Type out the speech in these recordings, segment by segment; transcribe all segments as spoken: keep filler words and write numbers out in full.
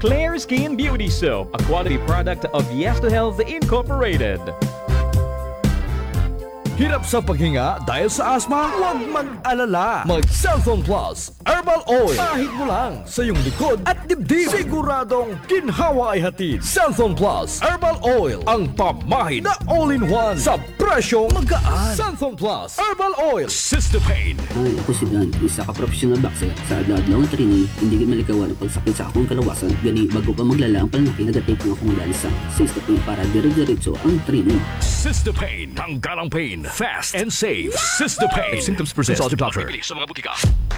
Clear Skin Beauty Soap, a quality product of Yes to Health Incorporated. Hirap sa paghinga dahil sa asma? Huwag mag-alala. Mag-Cellphone Plus Herbal Oil. Kahit mo lang sa iyong likod at dibdib. Siguradong ginhawa ay hatid. Cellphone Plus Herbal Oil. Ang pamahid na all-in-one sa presyong magaan. Cellphone Plus Herbal Oil. Cystopain. Ay, ako si Dan, isa ka professional boxer. Sa adlaw ng training, hindi gid malikawan ang pagsakit sa akong kalawasan. Gani, bago pa maglala ang panlaki, nagatake ng akong modalisa. Cystopain para dire-diretso ang training. Cystopain. Tanggal ang pain. Fast and safe. Cystopain. If symptoms persist, consult your doctor. Sa mga butika.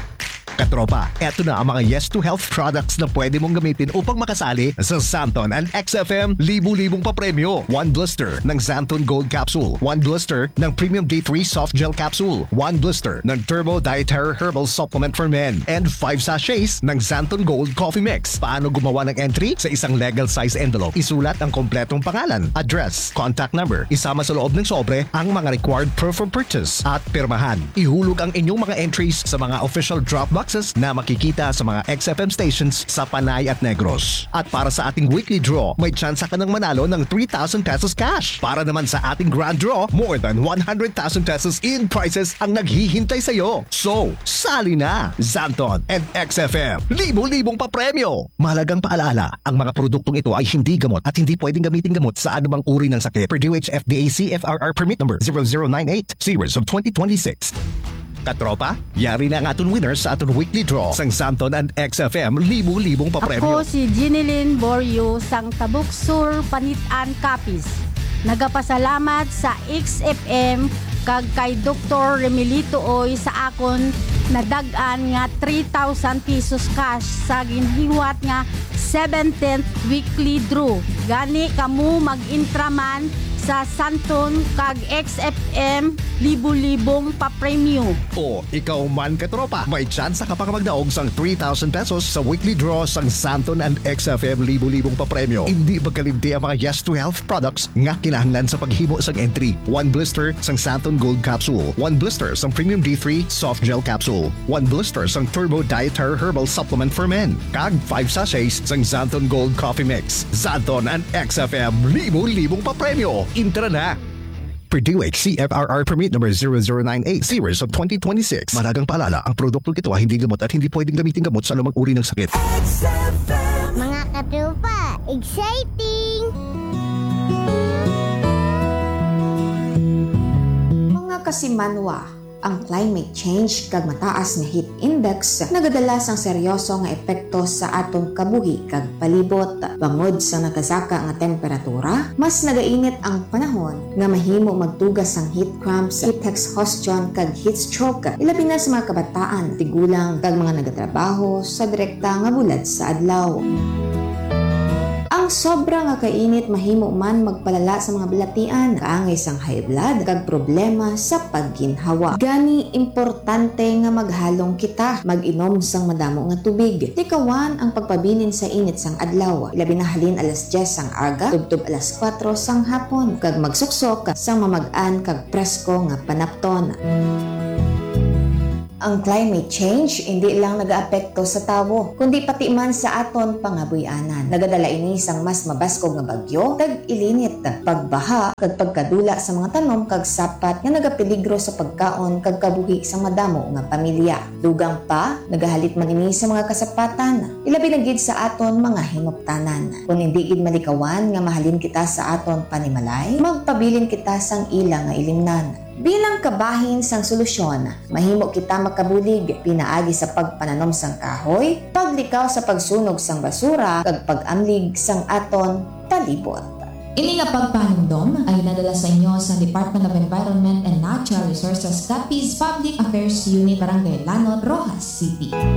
Katropa, eto na ang mga Yes to Health products na pwede mong gamitin upang makasali sa Santon and X F M libu-libong papremyo. One blister ng Santon Gold Capsule. One blister ng Premium D three Soft Gel Capsule. One blister ng Turbo Dietary Herbal Supplement for Men. And five sachets ng Santon Gold Coffee Mix. Paano gumawa ng entry? Sa isang legal size envelope, isulat ang kompletong pangalan, address, contact number. Isama sa loob ng sobre ang mga required proof of purchase at pirmahan. Ihulog ang inyong mga entries sa mga official drop box na makikita sa mga X F M stations sa Panay at Negros. At para sa ating weekly draw, may tsansa ka ng manalo ng three thousand pesos cash. Para naman sa ating grand draw, more than one hundred thousand pesos in prizes ang naghihintay sa iyo. So, sali na! Santon and X F M, libo-libong papremyo! Mahalagang paalala, ang mga produktong ito ay hindi gamot at hindi pwedeng gamitin gamot sa anumang uri ng sakit. Per D O H F D A C F R R permit number zero zero nine eight, series of twenty twenty-six. Katropa, yari na ang aton winners sa aton weekly draw sang Santon and X F M libu-libong papremyo. Ako si Ginilyn Borio sang Tabuk Sur, Panitan, Capiz. Nagapasalamat sa X F M kag kay Doktor Remilito Oy sa akon nadagan nga three thousand pesos cash sa ginhiwat nga seventeenth weekly draw. Gani kamu mag-intraman sa Santon kag X F M libu-libong papremyo. O ikaw man katropa, may tsansa ka pang magdaog sang three thousand pesos sa weekly draw sang Santon and X F M libu-libong papremyo. Hindi magkalimti ang mga Yes to Health products nga kinahanglan sa paghimo sang entry. One blister sang Santon Gold Capsule. One blister sang Premium D three Soft Gel Capsule. One blister sang Turbo Dietary Herbal Supplement for Men. Kag five sachets sang Santon Gold Coffee Mix. Santon and X F M libu-libong papremyo. Intra na! Per D O H C F R R permit number zero zero nine eight, series of twenty twenty-six. Mahalagang paalala, ang produktong ito ay hindi gamot at hindi pwedeng gamitin gamot sa anumang uri ng sakit. Mga katropa, exciting! Mga kasimanwa, ang climate change kag mataas nga heat index nagadala sang seryoso nga epekto sa atong kabuhi kag palibot. Bangod sa nagkasaka nga temperatura, mas nagainit ang panahon nga mahimo magtugas sang heat cramps, heat exhaustion kag heat stroke. Ilabi na sa mga kabataan, tigulang kag mga nagatrabaho sa direkta nga bulad sa adlaw. Ang sobra nga kainit mahimo man magpalala sa mga balatian, kaangay sang high blood kag problema sa pagginhawa. Gani importante nga maghalong kita, mag-inom sang madamo nga tubig. Tikawan ang pagpabilin sa init sang adlaw. Ilabi na halin alas diyes sang aga, tubtob alas kwatro sang hapon, kag magsuksok sang mamag-an kag presko nga panapton. Ang climate change hindi lang nagaapekto sa tawo, kundi pati man sa aton pangabuyanan. Nagadala ini sang mas mabaskog nga bagyo, kag ilinit, pagbaha, kag pagkadula sa mga tanom kag sapat nga nagapeligro sa pagkaon kag kabuhi sa madamo nga pamilya. Dugang pa, nagahalit man ini sa mga kasapatan, ilabi na gid sa aton mga hinuptanan. Kung hindi gid malikawan nga mahalin kita sa aton panimalay, magpabilin kita sang ila nga ilimnan. Bilang kabahin sang solusyon, mahimo kita makabulig pinaagi sa pagpananom sang kahoy, paglikaw sa pagsunog sang basura, kag pag-amlig sang aton palibot. Ini nga pagpanumdom ay nadala sa inyo sa Department of Environment and Natural Resources, Capiz Public Affairs Unit, Barangay Lanod, Rojas City.